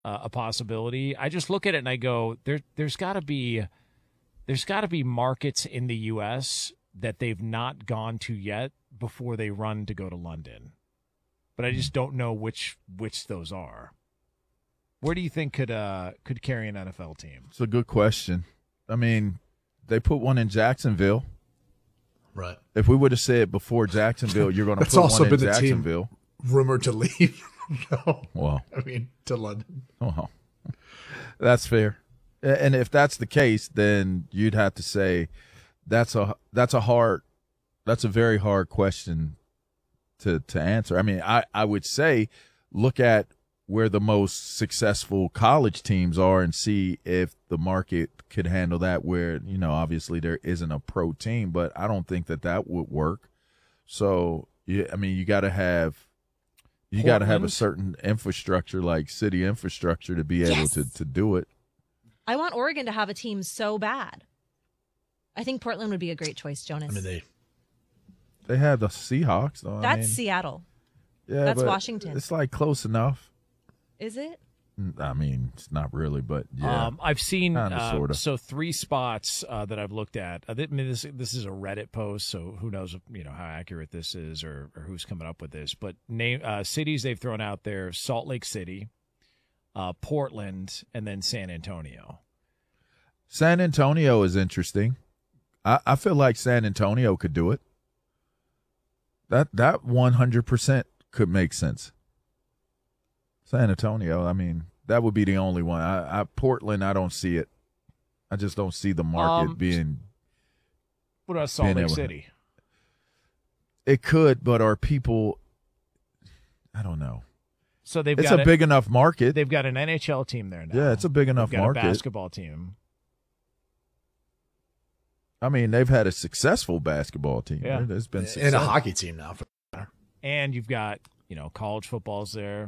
a possibility. I just look at it and I go, there's got to be markets in the U.S. that they've not gone to yet before they run to go to London. But I just don't know which those are. Where do you think could carry an NFL team? It's a good question. I mean, they put one in Jacksonville. Right. If we would have said before Jacksonville, you're going to put also one in been the Jacksonville. Team rumored to leave. No. Well, I mean, to London. Oh, that's fair. And if that's the case, then you'd have to say that's a very hard question to answer. I mean, I would say look at where the most successful college teams are and see if the market could handle that, where, you know, obviously there isn't a pro team, but I don't think that would work. So, yeah, I mean, you got to have a certain infrastructure, like city infrastructure, to be able to do it. I want Oregon to have a team so bad. I think Portland would be a great choice, Jonas. I mean, they have the Seahawks, though. That's Seattle. Yeah, that's Washington. It's like close enough. Is it? I mean, it's not really, but yeah. I've seen sorta. So 3 spots that I've looked at. I mean, this is a Reddit post, so who knows how accurate this is or who's coming up with this. But cities they've thrown out there: Salt Lake City, Portland, and then San Antonio. San Antonio is interesting. I feel like San Antonio could do it. That 100% could make sense. San Antonio, I mean, that would be the only one. Portland, I don't see it. I just don't see the market being. What about Salt Lake City? It could, but are people? I don't know. So it's a big enough market. They've got an NHL team there now. Yeah, it's a big enough market. A basketball team. I mean, they've had a successful basketball team. Yeah. There's been and a hockey team now. And you've got college football's there.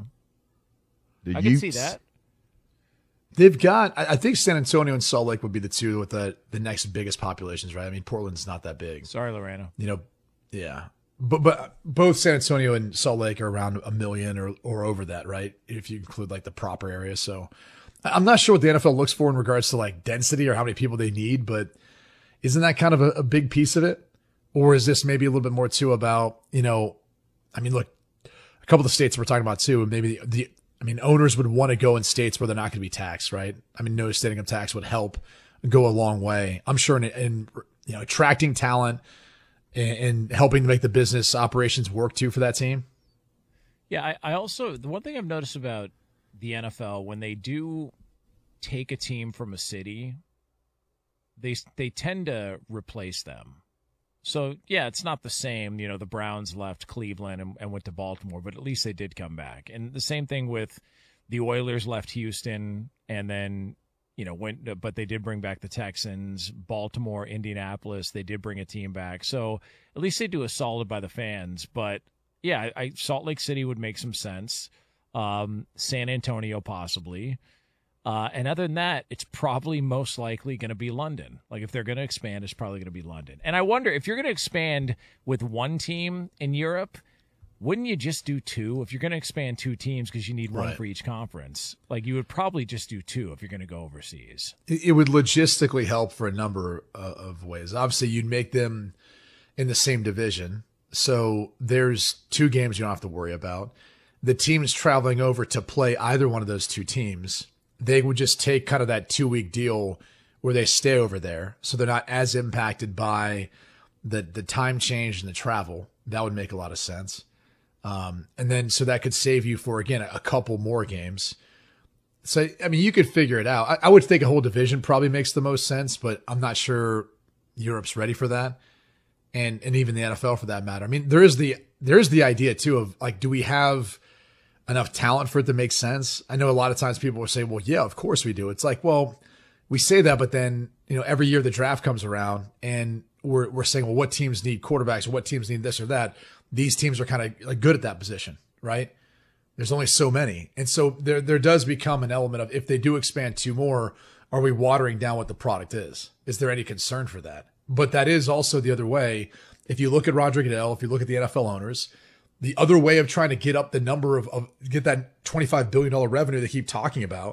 I can see that. They've got, I think San Antonio and Salt Lake would be the two with the next biggest populations, right? I mean, Portland's not that big. Sorry, Lorena. Yeah. But both San Antonio and Salt Lake are around 1 million or over that, right? If you include like the proper area. So I'm not sure what the NFL looks for in regards to like density or how many people they need, but isn't that kind of a big piece of it? Or is this maybe a little bit more too about, I mean, look, a couple of the states we're talking about too, maybe owners would want to go in states where they're not going to be taxed, right? I mean, no state income tax would help go a long way. I'm sure in attracting talent and helping to make the business operations work too for that team. Yeah, I also, the one thing I've noticed about the NFL, when they do take a team from a city, they tend to replace them. So, yeah, it's not the same. The Browns left Cleveland and went to Baltimore, but at least they did come back. And the same thing with the Oilers left Houston and then, but they did bring back the Texans, Baltimore, Indianapolis. They did bring a team back. So at least they do a solid by the fans. But, yeah, Salt Lake City would make some sense. San Antonio possibly. And other than that, it's probably most likely going to be London. Like if they're going to expand, it's probably going to be London. And I wonder if you're going to expand with one team in Europe, wouldn't you just do 2? If you're going to expand 2 teams because you need one for each conference, like you would probably just do 2 if you're going to go overseas. It would logistically help for a number of ways. Obviously, you'd make them in the same division. So there's 2 games you don't have to worry about. The teams traveling over to play either one of those 2 teams, they would just take kind of that 2-week deal where they stay over there. So they're not as impacted by the time change and the travel. That would make a lot of sense. And then, so that could save you for, again, a couple more games. So, I mean, you could figure it out. I would think a whole division probably makes the most sense, but I'm not sure Europe's ready for that. And even the NFL for that matter. I mean, there is the idea too of like, do we have enough talent for it to make sense? I know a lot of times people will say, well, yeah, of course we do. It's like, well, we say that, but then, every year the draft comes around and we're saying, well, what teams need quarterbacks or what teams need this or that? These teams are kind of like good at that position, right? There's only so many. And so there does become an element of, if they do expand 2 more, are we watering down what the product is? Is there any concern for that? But that is also the other way. If you look at Roger Goodell, if you look at the NFL owners, the other way of trying to get up the number of get that $25 billion revenue they keep talking about